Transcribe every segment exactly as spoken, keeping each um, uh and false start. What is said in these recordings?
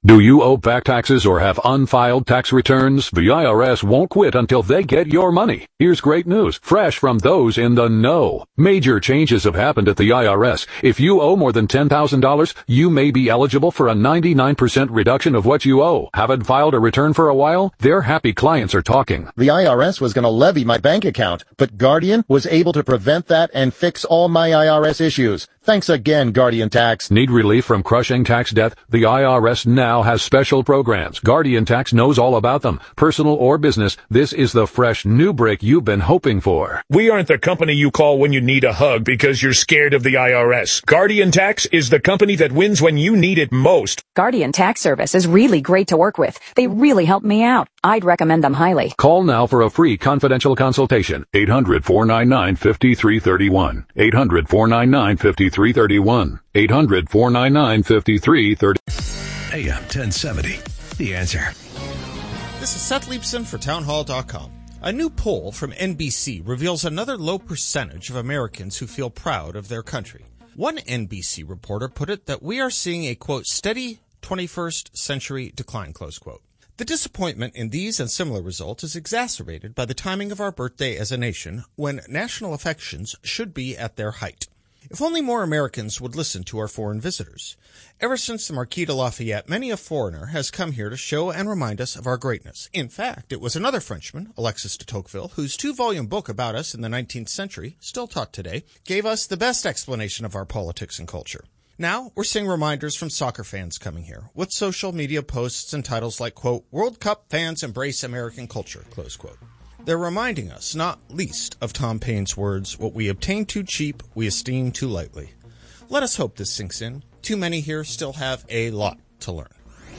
Do you owe back taxes or have unfiled tax returns? The I R S won't quit until they get your money. Here's great news, fresh from those in the know. Major changes have happened at the I R S. If you owe more than ten thousand dollars, you may be eligible for a ninety-nine percent reduction of what you owe. Haven't filed a return for a while? Their happy clients are talking. The I R S was going to levy my bank account, but Guardian was able to prevent that and fix all my I R S issues. Thanks again, Guardian Tax. Need relief from crushing tax debt? The I R S now has special programs. Guardian Tax knows all about them. Personal or business, this is the fresh new break you've been hoping for. We aren't the company you call when you need a hug because you're scared of the I R S. Guardian Tax is the company that wins when you need it most. Guardian Tax Service is really great to work with. They really help me out. I'd recommend them highly. Call now for a free confidential consultation. eight hundred, four nine nine, five three three one. eight hundred, four nine nine, five three three one. eight hundred, four nine nine, five three three one. A M ten seventy, The Answer. This is Seth Leibson for townhall dot com. A new poll from N B C reveals another low percentage of Americans who feel proud of their country. One N B C reporter put it that we are seeing a, quote, steady twenty-first century decline, close quote. The disappointment in these and similar results is exacerbated by the timing of our birthday as a nation, when national affections should be at their height. If only more Americans would listen to our foreign visitors. Ever since the Marquis de Lafayette, many a foreigner has come here to show and remind us of our greatness. In fact, it was another Frenchman, Alexis de Tocqueville, whose two-volume book about us in the nineteenth century, still taught today, gave us the best explanation of our politics and culture. Now, we're seeing reminders from soccer fans coming here, with social media posts and titles like, quote, World Cup fans embrace American culture, close quote. They're reminding us, not least, of Tom Paine's words, what we obtain too cheap, we esteem too lightly. Let us hope this sinks in. Too many here still have a lot to learn.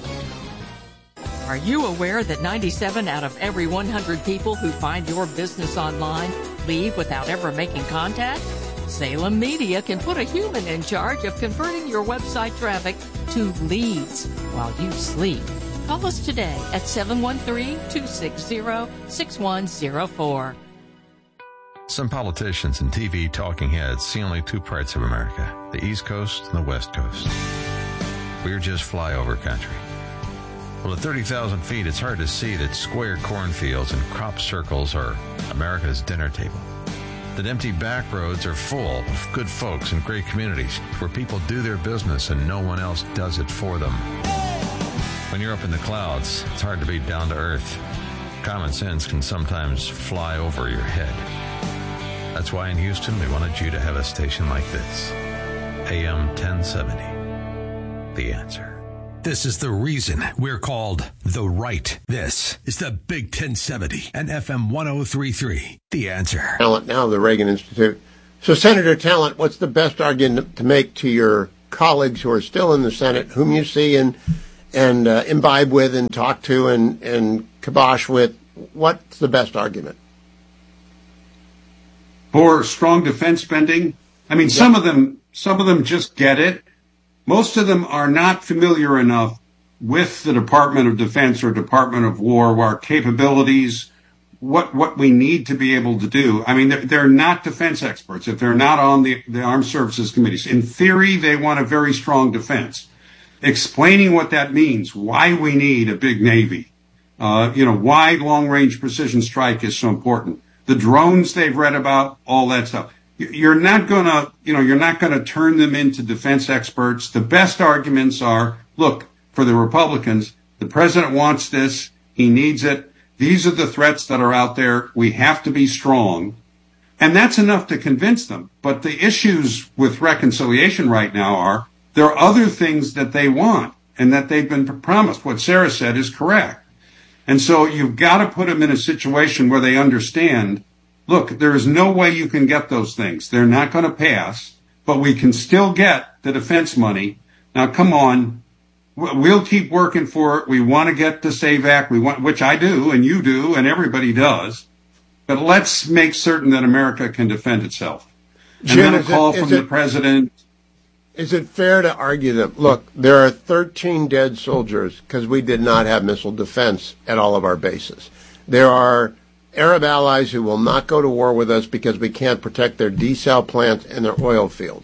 Are you aware that ninety-seven out of every one hundred people who find your business online leave without ever making contact? Salem Media can put a human in charge of converting your website traffic to leads while you sleep. Call us today at seven one three, two six zero, six one zero four. Some politicians and T V talking heads see only two parts of America, the East Coast and the West Coast. We're just flyover country. Well, at thirty thousand feet, it's hard to see that square cornfields and crop circles are America's dinner table. That empty back roads are full of good folks and great communities where people do their business and no one else does it for them. When you're up in the clouds, it's hard to be down to earth. Common sense can sometimes fly over your head. That's why in Houston, we wanted you to have a station like this. A M ten seventy, The Answer. This is the reason we're called The Right. This is the Big ten seventy and F M ten thirty-three, The Answer. Talent now, the Reagan Institute. So, Senator Talent, what's the best argument to make to your colleagues who are still in the Senate, whom you see and and uh, imbibe with and talk to and, and kibosh with? What's the best argument? For strong defense spending? I mean, yep. some of them, some of them just get it. Most of them are not familiar enough with the Department of Defense or Department of War, our capabilities, what what we need to be able to do. I mean, they're, they're not defense experts if they're not on the, the armed services committees. In theory, they want a very strong defense. Explaining what that means, why we need a big Navy, uh, you know, why long-range precision strike is so important, the drones they've read about, all that stuff. You're not going to, you know, you're not going to turn them into defense experts. The best arguments are, look, for the Republicans, the president wants this. He needs it. These are the threats that are out there. We have to be strong. And that's enough to convince them. But the issues with reconciliation right now are there are other things that they want and that they've been promised. What Sarah said is correct. And so you've got to put them in a situation where they understand, look, there is no way you can get those things. They're not going to pass, but we can still get the defense money. Now, come on. We'll keep working for it. We want to get the SAVE Act, we want, which I do and you do and everybody does. But let's make certain that America can defend itself. And Jim, then a call it, from it, the president. Is it fair to argue that, look, there are thirteen dead soldiers because we did not have missile defense at all of our bases. There are Arab allies who will not go to war with us because we can't protect their desal plants and their oil fields.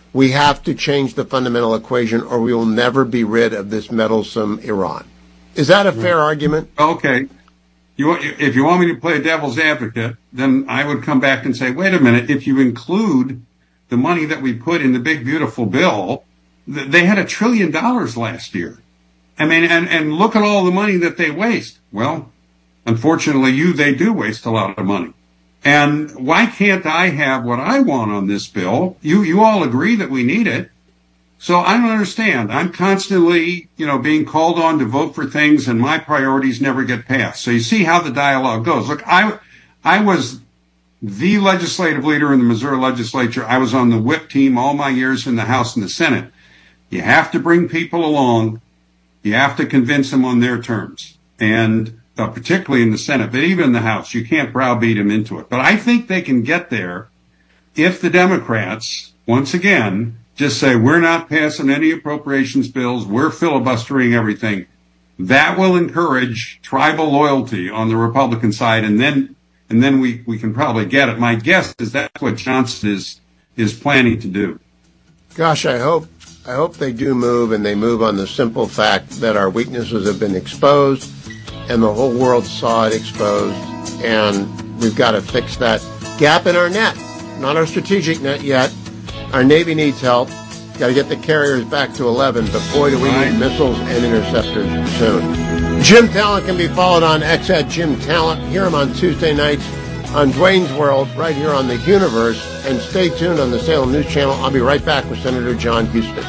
We have to change the fundamental equation or we will never be rid of this meddlesome Iran. Is that a fair argument? Okay. You, if you want me to play devil's advocate, then I would come back and say, wait a minute, if you include the money that we put in the big, beautiful bill, th- they had a trillion dollars last year. I mean, and, and look at all the money that they waste. Well, unfortunately, you, they do waste a lot of money. And why can't I have what I want on this bill? You, you all agree that we need it. So I don't understand. I'm constantly, you know, being called on to vote for things and my priorities never get passed. So you see how the dialogue goes. Look, I, I was the legislative leader in the Missouri legislature. I was on the whip team all my years in the House and the Senate. You have to bring people along. You have to convince them on their terms. And uh, particularly in the Senate, but even in the House, you can't browbeat them into it. But I think they can get there if the Democrats, once again, just say, we're not passing any appropriations bills, we're filibustering everything. That will encourage tribal loyalty on the Republican side, and then and then we, we can probably get it. My guess is that's what Johnson is is planning to do. Gosh, I hope I hope they do move, and they move on the simple fact that our weaknesses have been exposed, and the whole world saw it exposed, and we've got to fix that gap in our net. Not our strategic net yet. Our Navy needs help. Got to get the carriers back to eleven, but boy, do we need missiles and interceptors soon. Jim Talent can be followed on X at Jim Talent. Hear him on Tuesday nights on Dwayne's World, right here on the Universe. And stay tuned on the Salem News Channel. I'll be right back with Senator John Houston.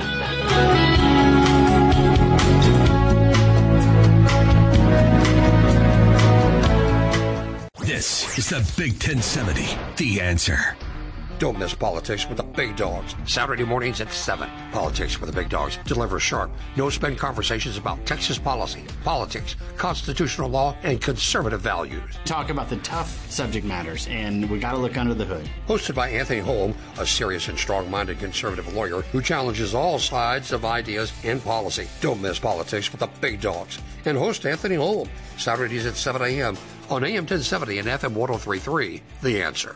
This is the Big ten seventy, The Answer. Don't miss Politics with the Big Dogs. Saturday mornings at seven. Politics with the Big Dogs. Deliver sharp, no-spin conversations about Texas policy, politics, constitutional law, and conservative values. Talk about the tough subject matters, and we got to look under the hood. Hosted by Anthony Holm, a serious and strong-minded conservative lawyer who challenges all sides of ideas in policy. Don't miss Politics with the Big Dogs. And host Anthony Holm. Saturdays at seven a.m. on A M ten seventy and F M ten thirty-three. The Answer.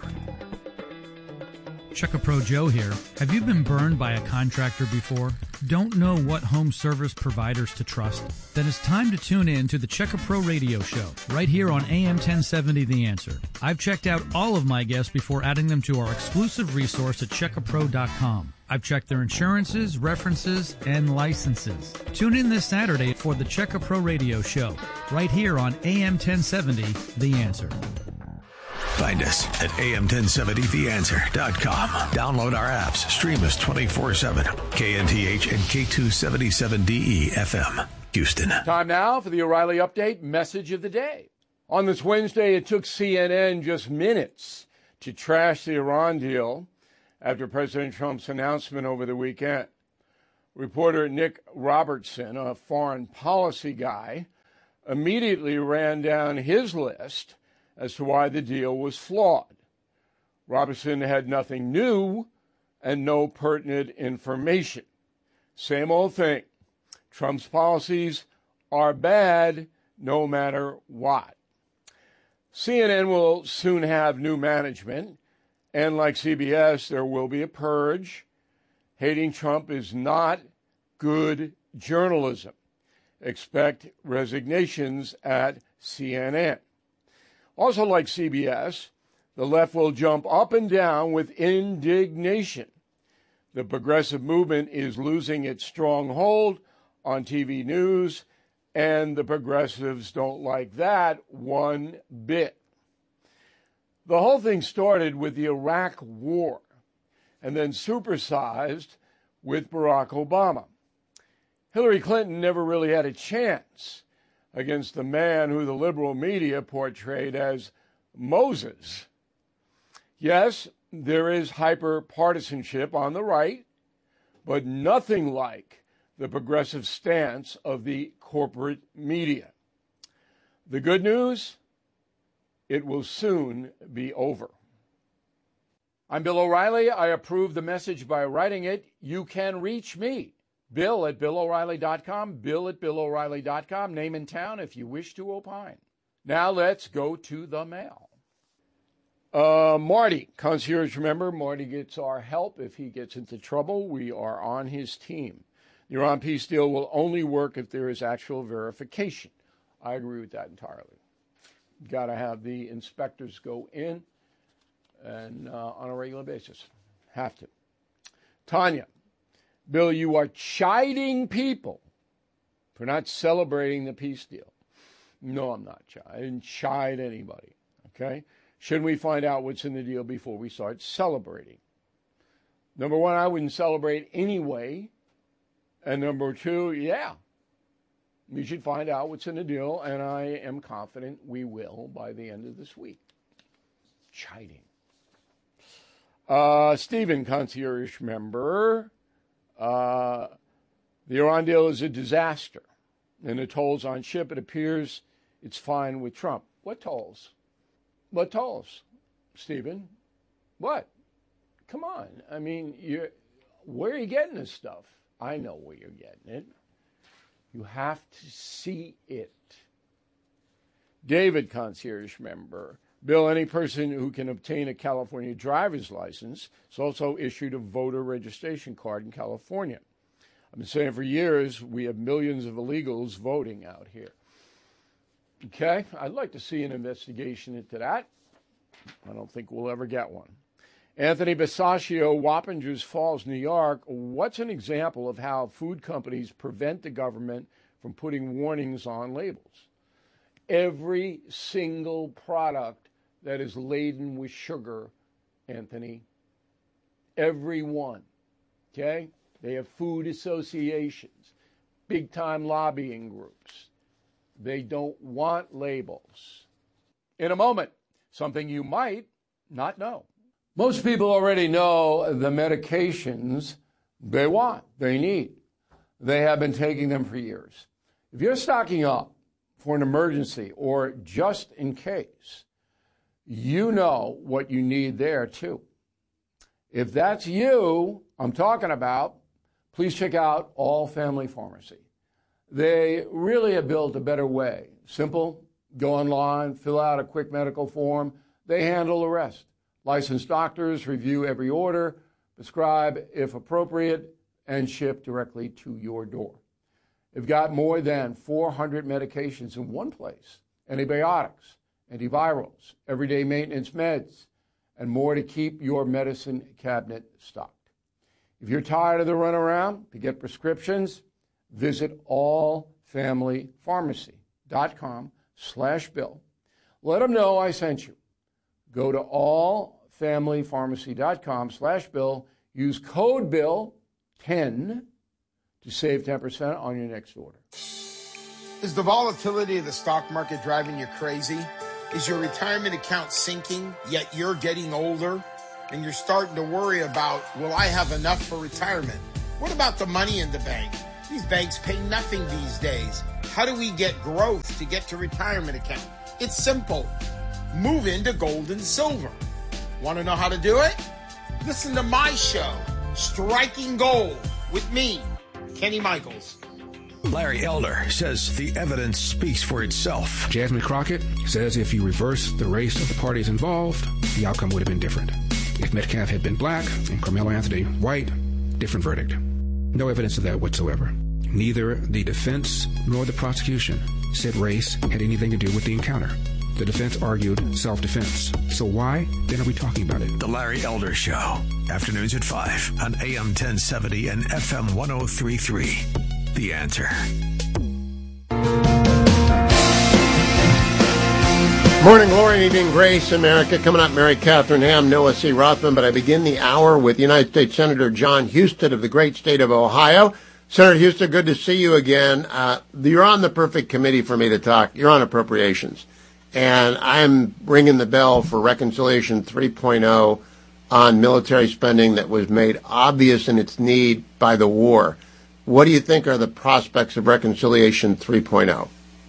Checka Pro Joe here. Have you been burned by a contractor before? Don't know what home service providers to trust? Then it's time to tune in to the Checka Pro Radio Show, right here on A M ten seventy The Answer. I've checked out all of my guests before adding them to our exclusive resource at checka pro dot com. I've checked their insurances, references, and licenses. Tune in this Saturday for the Checka Pro Radio Show, right here on A M ten seventy The Answer. Find us at A M ten seventy the answer dot com. Download our apps. Stream us twenty-four seven. K N T H and K two seventy-seven D E F M, Houston. Time now for the O'Reilly Update Message of the Day. On this Wednesday, it took C N N just minutes to trash the Iran deal after President Trump's announcement over the weekend. Reporter Nick Robertson, a foreign policy guy, immediately ran down his list as to why the deal was flawed. Robertson had nothing new and no pertinent information. Same old thing. Trump's policies are bad no matter what. C N N will soon have new management, and like C B S, there will be a purge. Hating Trump is not good journalism. Expect resignations at C N N. Also, like C B S, the left will jump up and down with indignation. The progressive movement is losing its strong hold on T V news, and the progressives don't like that one bit. The whole thing started with the Iraq War and then supersized with Barack Obama. Hillary Clinton never really had a chance against the man who the liberal media portrayed as Moses. Yes, there is hyper-partisanship on the right, but nothing like the progressive stance of the corporate media. The good news? It will soon be over. I'm Bill O'Reilly. I approve the message by writing it. You can reach me. Bill at Bill O'Reilly dot com, Bill at Bill O'Reilly dot com, name and town if you wish to opine. Now let's go to the mail. Uh, Marty, concierge, remember, Marty gets our help if he gets into trouble. We are on his team. The Iran peace deal will only work if there is actual verification. I agree with that entirely. Got to have the inspectors go in and uh, on a regular basis. Have to. Tanya, Bill, you are chiding people for not celebrating the peace deal. No, I'm not. I didn't chide anybody. Okay? Shouldn't we find out what's in the deal before we start celebrating? Number one, I wouldn't celebrate anyway. And number two, yeah, we should find out what's in the deal, and I am confident we will by the end of this week. Chiding. Uh, Stephen, concierge member, uh, the Iran deal is a disaster. And the tolls on ship, it appears it's fine with Trump. What tolls? What tolls, Stephen? What? Come on. I mean, you're, where are you getting this stuff? I know where you're getting it. You have to see it. David, concierge member. Bill, any person who can obtain a California driver's license is also issued a voter registration card in California. I've been saying for years we have millions of illegals voting out here. Okay, I'd like to see an investigation into that. I don't think we'll ever get one. Anthony Basaccio, Wappingers Falls, New York. What's an example of how food companies prevent the government from putting warnings on labels? Every single product that is laden with sugar, Anthony. Every one. Okay? They have food associations, big-time lobbying groups. They don't want labels. In a moment, something you might not know. Most people already know the medications they want, they need. They have been taking them for years. If you're stocking up for an emergency or just in case, you know what you need there too. If that's you I'm talking about, please check out All Family Pharmacy. They really have built a better way. Simple, go online, fill out a quick medical form. They handle the rest. Licensed doctors review every order, prescribe if appropriate, and ship directly to your door. They've got more than four hundred medications in one place. Antibiotics, antivirals, everyday maintenance meds, and more to keep your medicine cabinet stocked. If you're tired of the runaround to get prescriptions, visit allfamilypharmacy.com slash bill. Let them know I sent you. Go to allfamilypharmacy.com slash bill. Use code bill ten to save ten percent on your next order. Is the volatility of the stock market driving you crazy? Is your retirement account sinking, yet you're getting older? And you're starting to worry about, will I have enough for retirement? What about the money in the bank? These banks pay nothing these days. How do we get growth to get to retirement account? It's simple. Move into gold and silver. Want to know how to do it? Listen to my show, Striking Gold, with me, Kenny Michaels. Larry Elder says the evidence speaks for itself. Jasmine Crockett says if you reverse the race of the parties involved, the outcome would have been different. If Metcalf had been black and Carmelo Anthony white, different verdict. No evidence of that whatsoever. Neither the defense nor the prosecution said race had anything to do with the encounter. The defense argued self-defense. So why then are we talking about it? The Larry Elder Show. Afternoons at five on A M ten seventy and F M one oh three point three. The Answer. Morning glory and evening grace, America. Coming up, Mary Catherine Ham, Noah C. Rothman. But I begin the hour with United States Senator John Husted of the great state of Ohio. Senator Husted, good to see you again. Uh, you're on the perfect committee for me to talk. You're on appropriations. And I'm ringing the bell for Reconciliation three point oh on military spending that was made obvious in its need by the war. What do you think are the prospects of Reconciliation three point oh?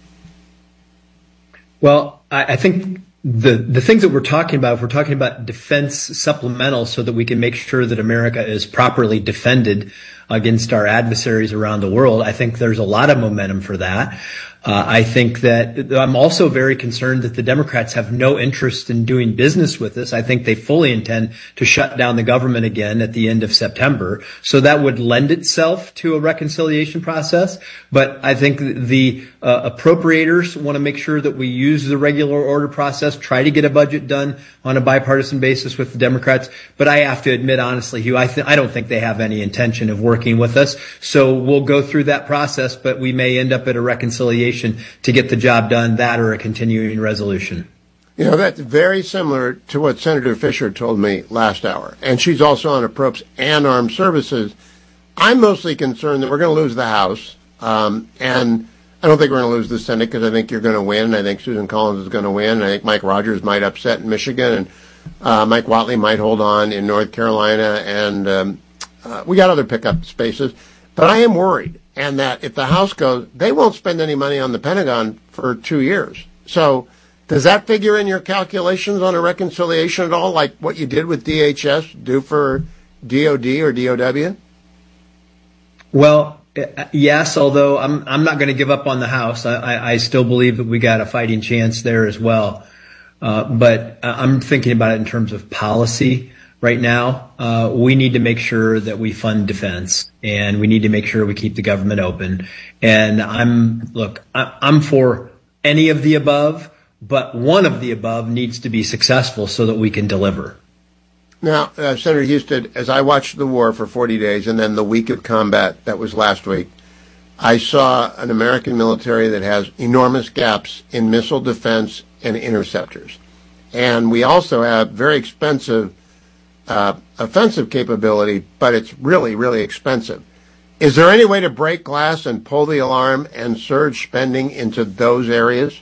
Well, I, I think the the things that we're talking about, if we're talking about defense supplemental so that we can make sure that America is properly defended against our adversaries around the world. I think there's a lot of momentum for that. Uh, I think that I'm also very concerned that the Democrats have no interest in doing business with us. I think they fully intend to shut down the government again at the end of September. So that would lend itself to a reconciliation process. But I think the uh, appropriators want to make sure that we use the regular order process, try to get a budget done on a bipartisan basis with the Democrats. But I have to admit, honestly, Hugh, I, th- I don't think they have any intention of working with us. So we'll go through that process, but we may end up at a reconciliation to get the job done, that or a continuing resolution. You know, that's very similar to what Senator Fisher told me last hour. And she's also on approps and armed services. I'm mostly concerned that we're going to lose the House. Um, and I don't think we're going to lose the Senate because I think you're going to win. I think Susan Collins is going to win. I think Mike Rogers might upset in Michigan. And uh, Mike Whatley might hold on in North Carolina. And um, uh, we got other pickup spaces. But I am worried. And that if the House goes, they won't spend any money on the Pentagon for two years. So does that figure in your calculations on a reconciliation at all, like what you did with D H S do for D O D or D O W? Well, yes, although I'm I'm not going to give up on the House. I, I, I still believe that we got a fighting chance there as well. Uh, but I'm thinking about it in terms of policy. Right now, uh, we need to make sure that we fund defense, and we need to make sure we keep the government open. And I'm, look, I, I'm for any of the above, but one of the above needs to be successful so that we can deliver. Now, uh, Senator Houston, as I watched the war for forty days and then the week of combat that was last week, I saw an American military that has enormous gaps in missile defense and interceptors. And we also have very expensive Uh, offensive capability, but it's really, really expensive. Is there any way to break glass and pull the alarm and surge spending into those areas?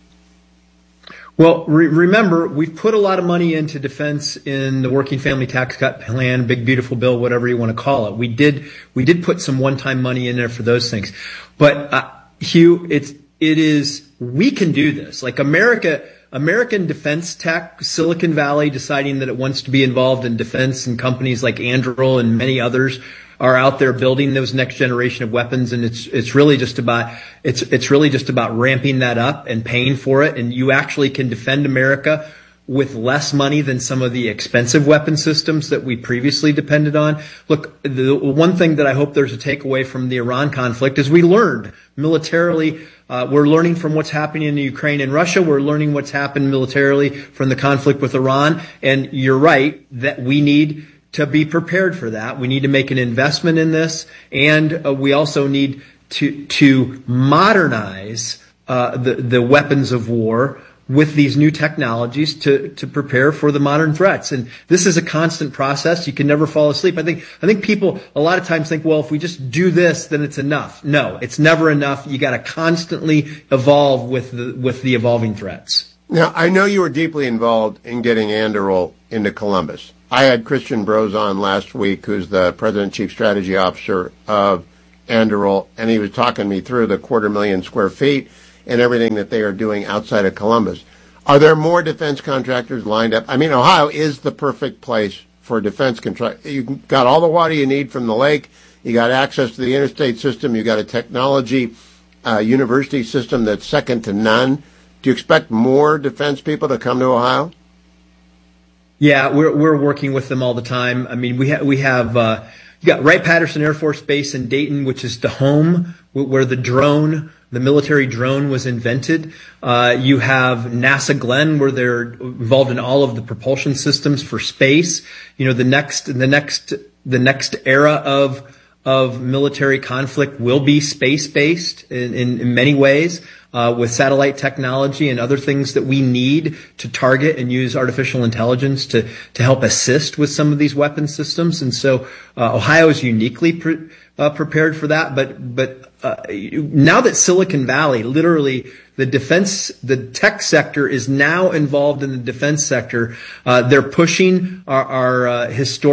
Well, re- remember, we've put a lot of money into defense in the Working Family Tax Cut Plan, Big Beautiful Bill, whatever you want to call it. We did, we did put some one-time money in there for those things. But, uh, Hugh, it's, it is, we can do this. Like America, American defense tech, Silicon Valley deciding that it wants to be involved in defense, and companies like Anduril and many others are out there building those next generation of weapons. And it's, it's really just about, it's, it's really just about ramping that up and paying for it. And you actually can defend America with less money than some of the expensive weapon systems that we previously depended on. Look, the one thing that I hope there's a takeaway from the Iran conflict is we learned militarily. Uh, we're learning from what's happening in Ukraine and Russia. We're learning what's happened militarily from the conflict with Iran. And you're right that we need to be prepared for that. We need to make an investment in this. And uh, we also need to, to modernize uh, the, the weapons of war with these new technologies to, to prepare for the modern threats. And this is a constant process. You can never fall asleep. I think, I think people a lot of times think, well, if we just do this, then it's enough. No, it's never enough. You got to constantly evolve with the, with the evolving threats. Now, I know you were deeply involved in getting Anduril into Columbus. I had Christian Brose on last week, who's the President and Chief Strategy Officer of Anduril, and he was talking me through the quarter million square feet and everything that they are doing outside of Columbus. Are there more defense contractors lined up? I mean, Ohio is the perfect place for a defense contract. You've got all the water you need from the lake. You got access to the interstate system. You got a technology uh, university system that's second to none. Do you expect more defense people to come to Ohio? Yeah, we're we're working with them all the time. I mean, we ha- we have uh, you got Wright-Patterson Air Force Base in Dayton, which is the home where the drone. The military drone was invented. Uh, you have NASA Glenn, where they're involved in all of the propulsion systems for space. You know, the next, the next, the next era of of military conflict will be space-based in, in, in many ways, uh, with satellite technology and other things that we need to target and use artificial intelligence to to help assist with some of these weapon systems. And so, uh, Ohio is uniquely pre- uh, prepared for that. But but. Uh, now that Silicon Valley, literally the defense, the tech sector is now involved in the defense sector, uh, they're pushing our, our uh, historic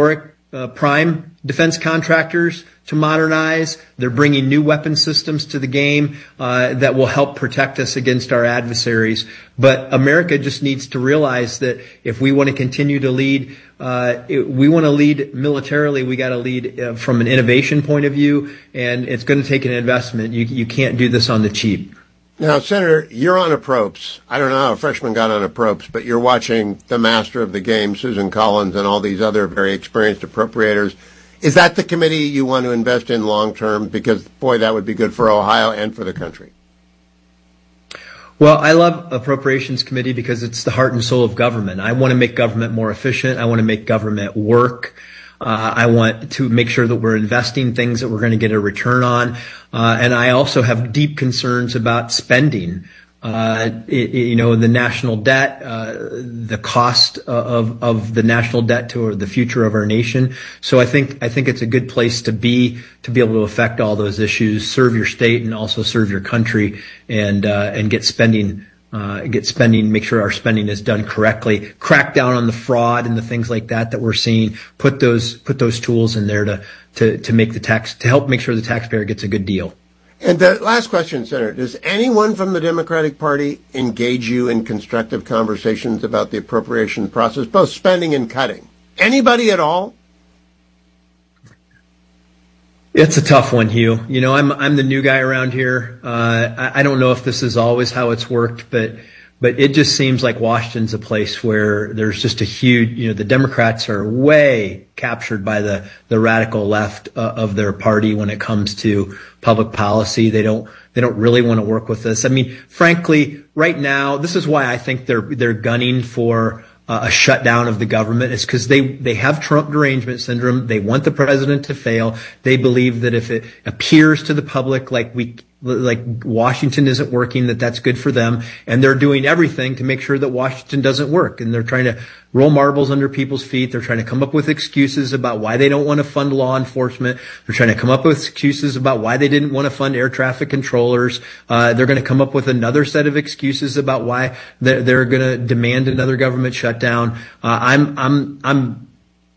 uh, prime defense contractors to modernize. They're bringing new weapon systems to the game uh, that will help protect us against our adversaries. But America just needs to realize that if we want to continue to lead, uh, it, we want to lead militarily, we got to lead uh, from an innovation point of view, and it's going to take an investment. You, you can't do this on the cheap. Now, Senator, you're on approps. I don't know how a freshman got on approps, but you're watching the master of the game, Susan Collins, and all these other very experienced appropriators. Is that the committee you want to invest in long term? Because, boy, that would be good for Ohio and for the country. Well, I love Appropriations Committee because it's the heart and soul of government. I want to make government more efficient. I want to make government work. Uh, I want to make sure that we're investing things that we're going to get a return on. Uh, and I also have deep concerns about spending. Uh, it, you know, the national debt, uh, the cost of, of the national debt to the future of our nation. So I think, I think it's a good place to be, to be able to affect all those issues, serve your state and also serve your country and, uh, and get spending, uh, get spending, make sure our spending is done correctly, crack down on the fraud and the things like that that we're seeing, put those, put those tools in there to, to, to make the tax, to help make sure the taxpayer gets a good deal. And the last question, Senator, does anyone from the Democratic Party engage you in constructive conversations about the appropriation process, both spending and cutting? Anybody at all? It's a tough one, Hugh. You know, I'm I'm the new guy around here. Uh, I, I don't know if this is always how it's worked, but but it just seems like Washington's a place where there's just a huge, you know, the Democrats are way captured by the, the radical left uh, of their party when it comes to public policy. They don't, they don't really want to work with us. I mean, frankly, right now, this is why I think they're, they're gunning for uh, a shutdown of the government. It's because they, they have Trump derangement syndrome. They want the president to fail. They believe that if it appears to the public like we, like Washington isn't working, that that's good for them. And they're doing everything to make sure that Washington doesn't work. And they're trying to roll marbles under people's feet. They're trying to come up with excuses about why they don't want to fund law enforcement. They're trying to come up with excuses about why they didn't want to fund air traffic controllers. Uh, they're going to come up with another set of excuses about why they're, they're going to demand another government shutdown. Uh, I'm, I'm, I'm,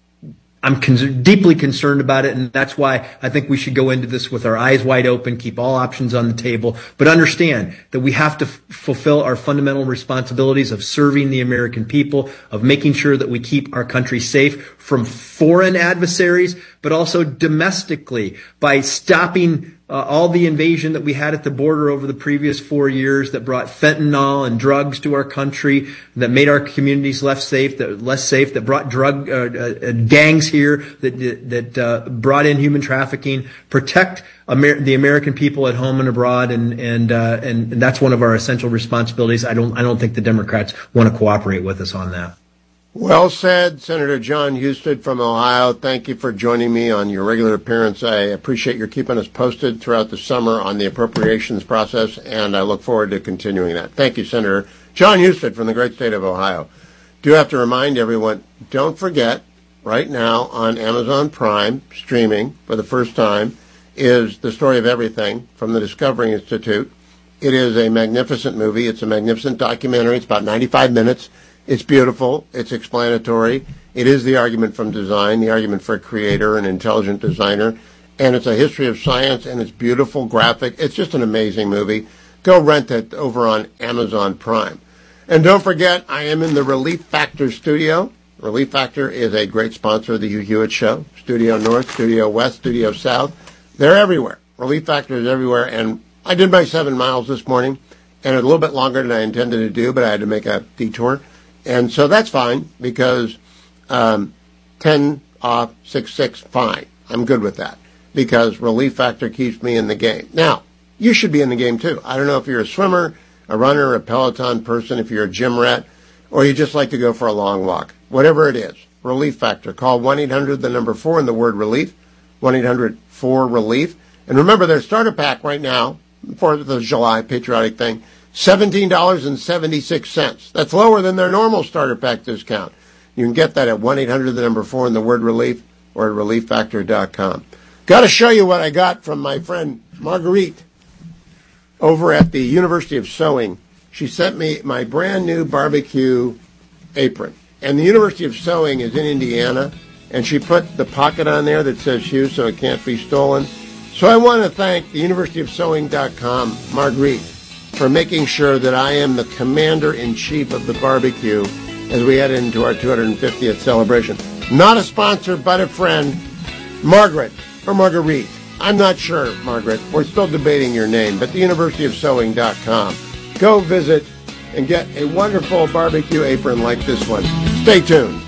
I'm con- deeply concerned about it, and that's why I think we should go into this with our eyes wide open, keep all options on the table, but understand that we have to f- fulfill our fundamental responsibilities of serving the American people, of making sure that we keep our country safe from foreign adversaries, but also domestically by stopping Uh, all the invasion that we had at the border over the previous four years that brought fentanyl and drugs to our country, that made our communities less safe, that less safe, that brought drug uh, uh, gangs here, that that uh, brought in human trafficking. Protect Amer- the American people at home and abroad, and and, uh, and and that's one of our essential responsibilities. I don't I don't think the Democrats want to cooperate with us on that. Well said, Senator Jon Husted from Ohio. Thank you for joining me on your regular appearance. I appreciate your keeping us posted throughout the summer on the appropriations process, and I look forward to continuing that. Thank you, Senator Jon Husted from the great state of Ohio. Do have to remind everyone, don't forget, right now on Amazon Prime, streaming for the first time, is The Story of Everything from the Discovery Institute. It is a magnificent movie. It's a magnificent documentary. It's about ninety-five minutes. It's beautiful. It's explanatory. It is the argument from design, the argument for a creator, an intelligent designer. And it's a history of science, and it's beautiful, graphic. It's just an amazing movie. Go rent it over on Amazon Prime. And don't forget, I am in the Relief Factor studio. Relief Factor is a great sponsor of the Hugh Hewitt Show. Studio North, Studio West, Studio South. They're everywhere. Relief Factor is everywhere. And I did my seven miles this morning, and a little bit longer than I intended to do, but I had to make a detour. And so that's fine because um, ten off, six six, fine. I'm good with that because Relief Factor keeps me in the game. Now, you should be in the game too. I don't know if you're a swimmer, a runner, a Peloton person, if you're a gym rat, or you just like to go for a long walk. Whatever it is, Relief Factor. Call one eight hundred, the number four, and the word relief, one eight hundred four relief. And remember, their starter pack right now, fourth of July, patriotic thing, seventeen dollars and seventy-six cents. That's lower than their normal starter pack discount. You can get that at one eight hundred, the number four, and the word relief, or at relief factor dot com. Got to show you what I got from my friend Marguerite over at the University of Sewing. She sent me my brand new barbecue apron. And the University of Sewing is in Indiana, and she put the pocket on there that says Hughes so it can't be stolen. So I want to thank the University of Sewing dot com, Marguerite, for making sure that I am the commander-in-chief of the barbecue as we head into our two hundred fiftieth celebration. Not a sponsor, but a friend, Margaret, or Marguerite. I'm not sure, Margaret. We're still debating your name, but the University of Sewing dot com. Go visit and get a wonderful barbecue apron like this one. Stay tuned.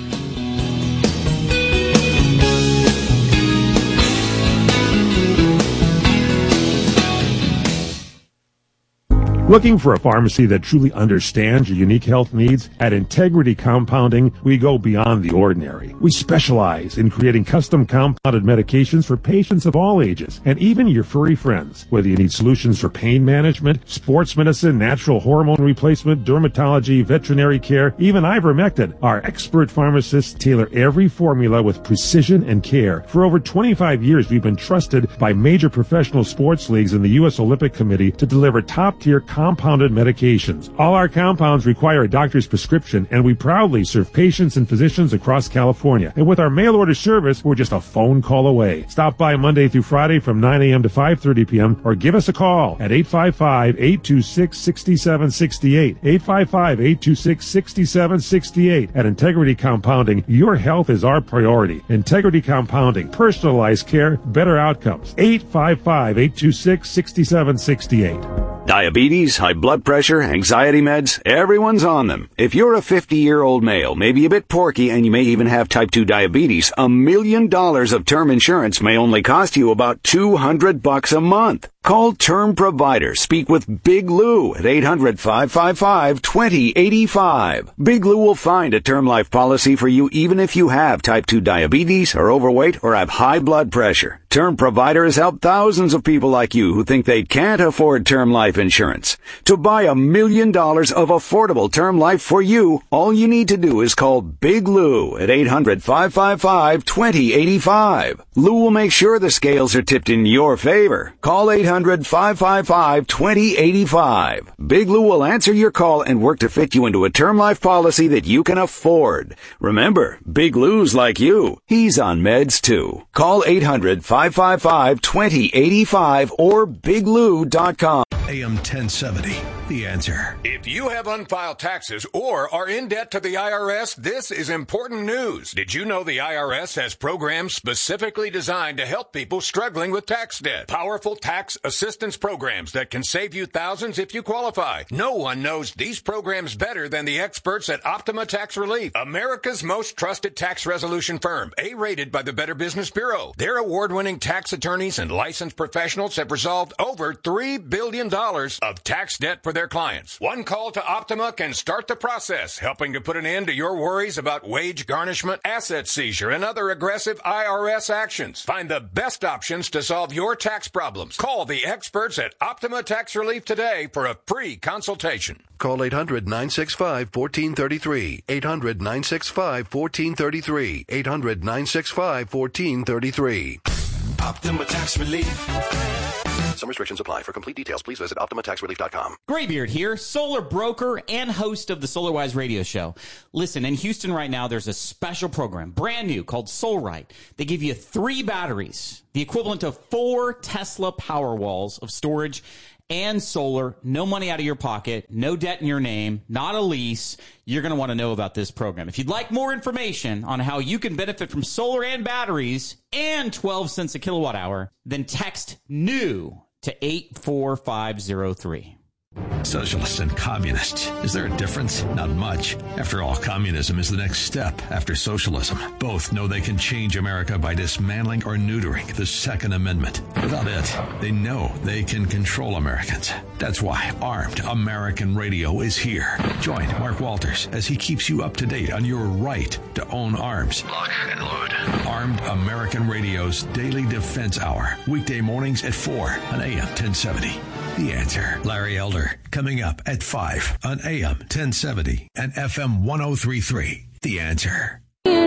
Looking for a pharmacy that truly understands your unique health needs? At Integrity Compounding, we go beyond the ordinary. We specialize in creating custom compounded medications for patients of all ages, and even your furry friends. Whether you need solutions for pain management, sports medicine, natural hormone replacement, dermatology, veterinary care, even ivermectin, our expert pharmacists tailor every formula with precision and care. For over twenty-five years, we've been trusted by major professional sports leagues and the U S Olympic Committee to deliver top-tier compounded medications. All our compounds require a doctor's prescription, and we proudly serve patients and physicians across California. And with our mail-order service, we're just a phone call away. Stop by Monday through Friday from nine a.m. to five thirty p.m. or give us a call at eight five five, eight two six, six seven six eight, eight five five, eight two six, six seven six eight. At Integrity Compounding, your health is our priority. Integrity Compounding, personalized care, better outcomes. eight five five, eight two six, six seven six eight. Diabetes, high blood pressure, anxiety meds, everyone's on them. If you're a fifty-year-old male, maybe a bit porky, and you may even have type two diabetes, a million dollars of term insurance may only cost you about two hundred bucks a month. Call Term Provider. Speak with Big Lou at eight hundred, five five five, two zero eight five. Big Lou will find a term life policy for you even if you have type two diabetes, are overweight, or have high blood pressure. Term Provider has helped thousands of people like you who think they can't afford term life insurance. To buy a million dollars of affordable term life for you, all you need to do is call Big Lou at eight hundred, five five five, two zero eight five. Lou will make sure the scales are tipped in your favor. Call eight hundred, five five five, two zero eight five. Big Lou will answer your call and work to fit you into a term life policy that you can afford. Remember, Big Lou's like you. He's on meds too. Call eight hundred, five five five, two zero eight five or big lou dot com. A M ten seventy, The Answer. If you have unfiled taxes or are in debt to the I R S, this is important news. Did you know the I R S has programs specifically designed to help people struggling with tax debt? Powerful tax assistance programs that can save you thousands if you qualify. No one knows these programs better than the experts at Optima Tax Relief, America's most trusted tax resolution firm, A-rated by the Better Business Bureau. Their award-winning tax attorneys and licensed professionals have resolved over three billion dollars of tax debt for their clients. One call to Optima can start the process, helping to put an end to your worries about wage garnishment, asset seizure, and other aggressive I R S actions. Find the best options to solve your tax problems. Call the experts at Optima Tax Relief today for a free consultation. Call eight hundred, nine six five, one four three three. eight hundred, nine six five, one four three three. eight hundred, nine six five, one four three three. Optima Tax Relief. Some restrictions apply. For complete details, please visit optima tax relief dot com. Graybeard here, solar broker and host of the SolarWise radio show. Listen, in Houston right now, there's a special program, brand new, called SolRite. They give you three batteries, the equivalent of four Tesla Powerwalls of storage and solar, no money out of your pocket, no debt in your name, not a lease. You're going to want to know about this program. If you'd like more information on how you can benefit from solar and batteries and twelve cents a kilowatt hour, then text NEW to eight four five zero three. Socialists and communists. Is there a difference? Not much. After all, communism is the next step after socialism. Both know they can change America by dismantling or neutering the Second Amendment. Without it, they know they can control Americans. That's why Armed American Radio is here. Join Mark Walters as he keeps you up to date on your right to own arms. Lock and load. Armed American Radio's Daily Defense Hour. Weekday mornings at four on A M ten seventy. The Answer. Larry Elder, coming up at five on A M ten seventy and F M one oh three point three. The Answer.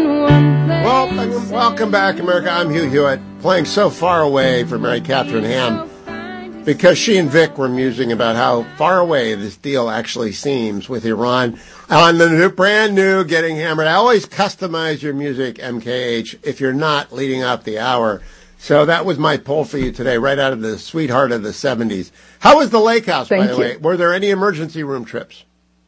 Well, welcome back, America. I'm Hugh Hewitt, playing So Far Away for Mary Catherine Ham. because she and Vic were musing about how far away this deal actually seems with Iran on the new, brand new Getting Hammered. I always customize your music, M K H, if you're not leading up the hour. So that was my poll for you today, right out of the sweetheart of the seventies. How was the lake house, Thank by the you. way? Were there any emergency room trips?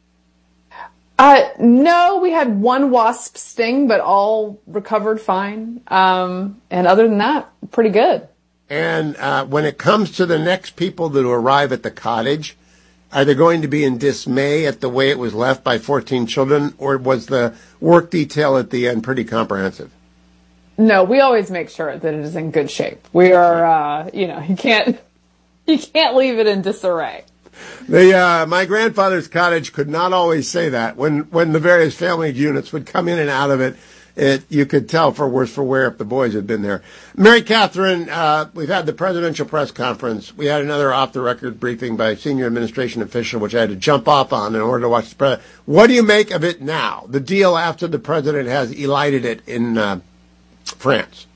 Uh, no, we had one wasp sting, but all recovered fine. Um, and other than that, pretty good. And uh, when it comes to the next people that arrive at the cottage, are they going to be in dismay at the way it was left by fourteen children, or was the work detail at the end pretty comprehensive? No, we always make sure that it is in good shape. We are, uh, you know, you can't, you can't leave it in disarray. The uh, my grandfather's cottage could not always say that. When when the various family units would come in and out of it, it you could tell for worse for wear if the boys had been there. Mary Catherine, uh, we've had the presidential press conference. We had another off-the-record briefing by a senior administration official, which I had to jump off on in order to watch the president. What do you make of it now? The deal after the president has elided it in uh, France.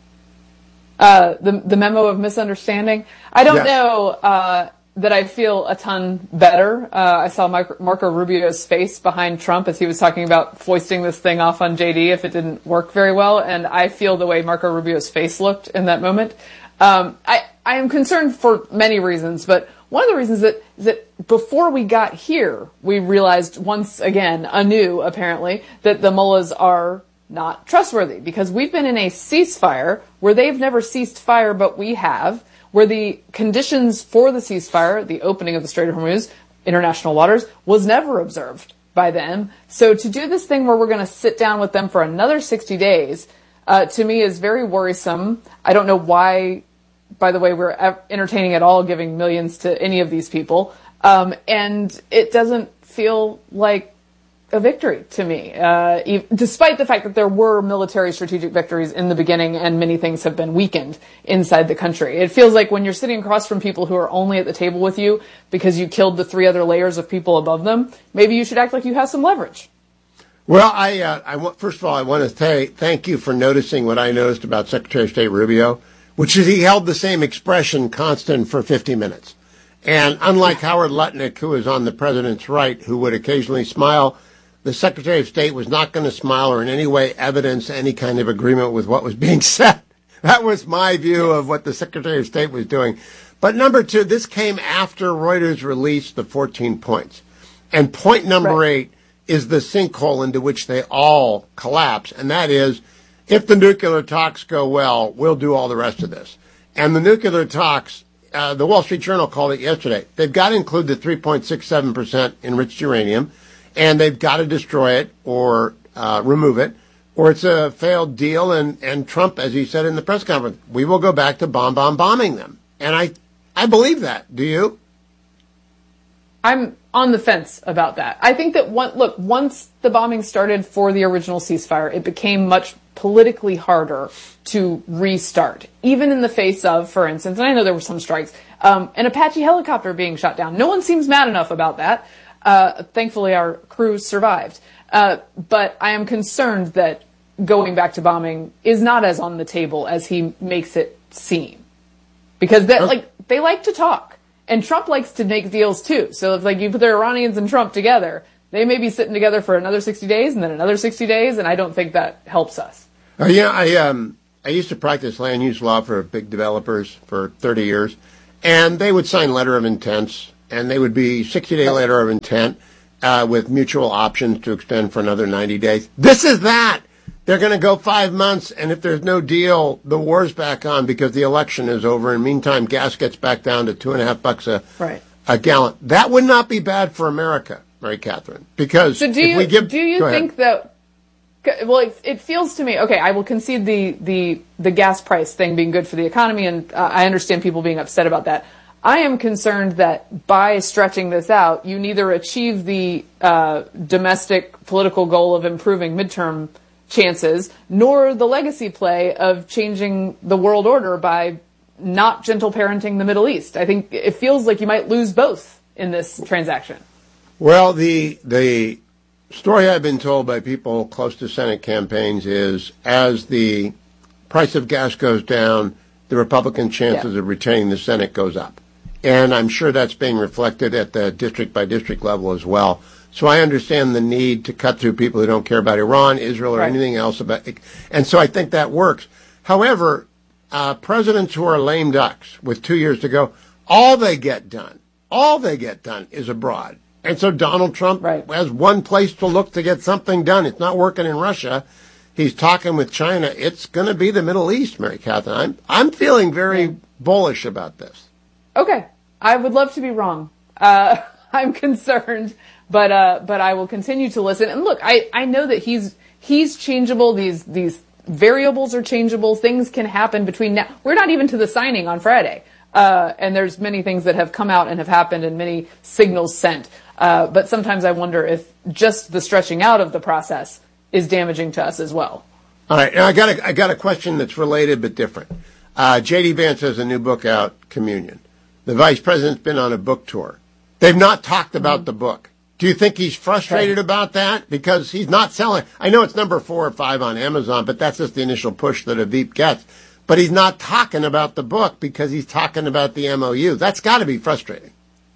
Uh, the the memo of misunderstanding. I don't Yes. know. Uh, that I feel a ton better. Uh, I saw Marco Rubio's face behind Trump as he was talking about foisting this thing off on J D if it didn't work very well, and I feel the way Marco Rubio's face looked in that moment. Um, I, I am concerned for many reasons, but one of the reasons that, is that before we got here, we realized once again, anew apparently, that the mullahs are not trustworthy, because we've been in a ceasefire where they've never ceased fire, but we have, where the conditions for the ceasefire, the opening of the Strait of Hormuz, international waters, was never observed by them. So to do this thing where we're going to sit down with them for another sixty days, uh, to me is very worrisome. I don't know why, by the way, we're entertaining at all giving millions to any of these people. Um, and it doesn't feel like a victory to me, uh, e- despite the fact that there were military strategic victories in the beginning and many things have been weakened inside the country. It feels like when you're sitting across from people who are only at the table with you because you killed the three other layers of people above them, maybe you should act like you have some leverage. Well, I, uh, I want, first of all, I want to say thank you for noticing what I noticed about Secretary of State Rubio, which is he held the same expression constant for fifty minutes. And unlike Howard Lutnick, who is on the president's right, who would occasionally smile, the Secretary of State was not going to smile or in any way evidence any kind of agreement with what was being said. That was my view of what the Secretary of State was doing. But number two, this came after Reuters released the fourteen points. And point number right. eight is the sinkhole into which they all collapse. And that is, if the nuclear talks go well, we'll do all the rest of this. And the nuclear talks, uh, the Wall Street Journal called it yesterday. They've got to include the three point six seven percent enriched uranium. And they've got to destroy it or uh, remove it, or it's a failed deal. And, and Trump, as he said in the press conference, we will go back to bomb, bomb, bombing them. And I, I believe that. Do you? I'm on the fence about that. I think that one, look, once the bombing started for the original ceasefire, it became much politically harder to restart, even in the face of, for instance, and I know there were some strikes, um, an Apache helicopter being shot down. No one seems mad enough about that. Uh, thankfully, our crews survived. Uh, but I am concerned that going back to bombing is not as on the table as he makes it seem. Because that, like, they like to talk. And Trump likes to make deals too. So if, like, you put the Iranians and Trump together, they may be sitting together for another sixty days and then another sixty days, and I don't think that helps us. Uh, yeah, I, um, I used to practice land use law for big developers for thirty years, and they would sign letter of intents. And they would be sixty-day letter of intent uh, with mutual options to extend for another ninety days. This is that. They're going to go five months, and if there's no deal, the war's back on because the election is over. And meantime, gas gets back down to two and a half bucks a, right. a gallon. That would not be bad for America, Mary Catherine, because so do if you, we give... Do you think that... Well, it, it feels to me, okay, I will concede the, the, the gas price thing being good for the economy, and uh, I understand people being upset about that. I am concerned that by stretching this out, you neither achieve the uh, domestic political goal of improving midterm chances, nor the legacy play of changing the world order by not gentle parenting the Middle East. I think it feels like you might lose both in this transaction. Well, the the story I've been told by people close to Senate campaigns is as the price of gas goes down, the Republican chances yeah. of retaining the Senate goes up. And I'm sure that's being reflected at the district-by-district level as well. So I understand the need to cut through people who don't care about Iran, Israel, or Right. anything else about it. And so I think that works. However, uh, presidents who are lame ducks with two years to go, all they get done, all they get done is abroad. And so Donald Trump has one place to look to get something done. It's not working in Russia. He's talking with China. It's going to be the Middle East, Mary Catherine. I'm, I'm feeling very bullish about this. Okay, I would love to be wrong. Uh, I'm concerned, but uh, but I will continue to listen. And look, I, I know that he's he's changeable. These these variables are changeable. Things can happen between now. We're not even to the signing on Friday, uh, and there's many things that have come out and have happened, and many signals sent. Uh, but sometimes I wonder if just the stretching out of the process is damaging to us as well. All right, now I got a, I got a question that's related but different. Uh, J D Vance has a new book out, Communion. The vice president's been on a book tour. They've not talked about mm-hmm. the book. Do you think he's frustrated okay. about that? Because he's not selling. I know it's number four or five on Amazon, but that's just the initial push that Aviv gets. But he's not talking about the book because he's talking about the M O U. That's got to be frustrating.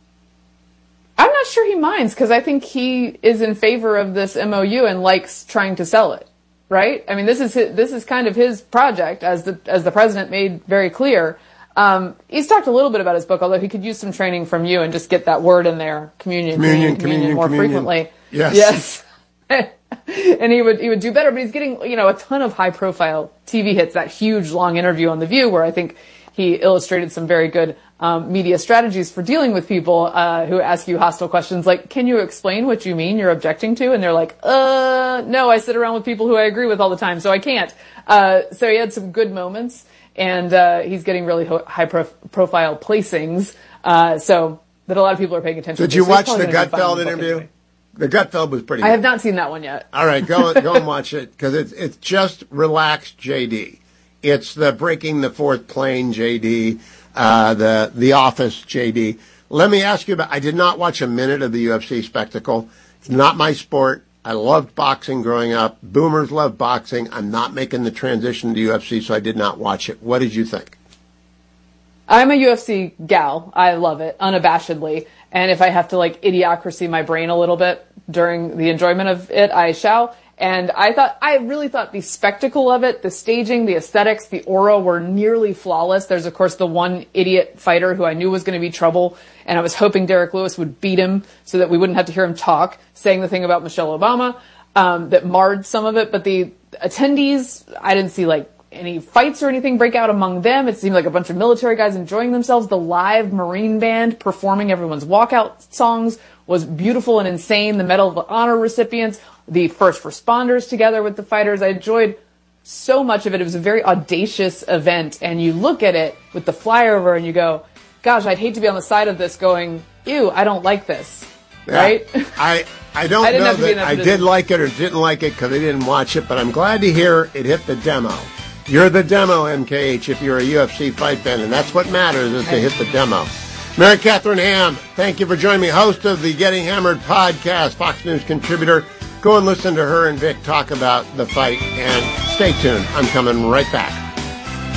I'm not sure he minds because I think he is in favor of this M O U and likes trying to sell it. Right? I mean, this is his, this is kind of his project, as the as the president made very clear. Um, he's talked a little bit about his book, although he could use some training from you and just get that word in there, communion, communion, communion, communion more communion. frequently. Yes. Yes. And he would he would do better, but he's getting, you know, a ton of high profile T V hits. That huge long interview on The View, where I think he illustrated some very good um, media strategies for dealing with people uh, who ask you hostile questions like, "Can you explain what you mean you're objecting to?" And they're like, "Uh, no, I sit around with people who I agree with all the time, so I can't." Uh, so he had some good moments. And uh, he's getting really ho- high prof- profile placings, uh, so that a lot of people are paying attention Did to. you so watch the Gutfeld interview? Anyway. The Gutfeld was pretty good. I have not seen that one yet. All right, go, go and watch it, because it's, it's just relaxed J D. It's the breaking the fourth plane J D, uh, the, the Office J D. Let me ask you about, I did not watch a minute of the U F C spectacle. It's not my sport. I loved boxing growing up. Boomers love boxing. I'm not making the transition to U F C, so I did not watch it. What did you think? I'm a U F C gal. I love it, unabashedly. And if I have to, like, idiocracy my brain a little bit during the enjoyment of it, I shall. And I thought, I really thought the spectacle of it, the staging, the aesthetics, the aura were nearly flawless. There's, of course, the one idiot fighter who I knew was going to be trouble, and I was hoping Derek Lewis would beat him so that we wouldn't have to hear him talk, saying the thing about Michelle Obama, um, that marred some of it. But the attendees, I didn't see, like, any fights or anything break out among them. It seemed like a bunch of military guys enjoying themselves. The live Marine band performing everyone's walkout songs was beautiful and insane. The Medal of Honor recipients, the first responders together with the fighters. I enjoyed so much of it. It was a very audacious event. And you look at it with the flyover and you go, gosh, I'd hate to be on the side of this going, ew, I don't like this. Yeah, right? I, I don't I didn't know have to be that in that I did like it or didn't like it because I didn't watch it, but I'm glad to hear it hit the demo. You're the demo, M K H, if you're a U F C fight fan, and that's what matters is to hit the demo. Mary Catherine Ham, thank you for joining me, host of the Getting Hammered podcast, Fox News contributor. Go and listen to her and Vic talk about the fight, and stay tuned. I'm coming right back.